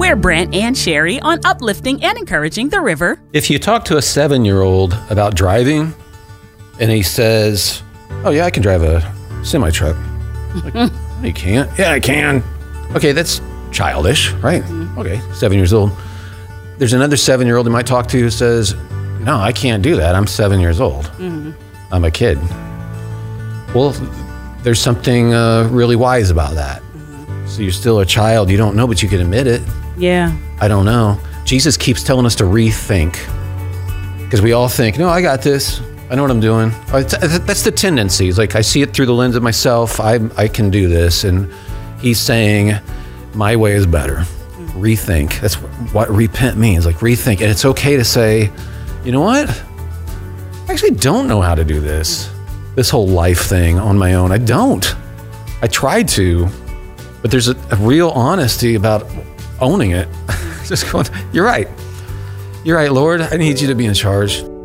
We're Brent and Sherry on uplifting and encouraging the river. If you talk to a 7-year-old about driving and he says, oh yeah, I can drive a semi-truck. Like, no, you can't. Yeah, I can. Okay, that's childish, right? Okay, 7 years old. There's another 7-year-old you might talk to who says, no, I can't do that. I'm 7 years old. I'm a kid. Well, there's something really wise about that. So you're still a child. You don't know, but you can admit it. Yeah. I don't know. Jesus keeps telling us to rethink because we all think, no, I got this. I know what I'm doing. That's the tendency. It's like I see it through the lens of myself. I can do this. And he's saying my way is better. Rethink. That's what repent means. Like rethink. And it's okay to say, you know what? I actually don't know how to do this whole life thing on my own. I don't. I tried to, but there's a real honesty about owning it. Just going, you're right. You're right, Lord. I need you to be in charge.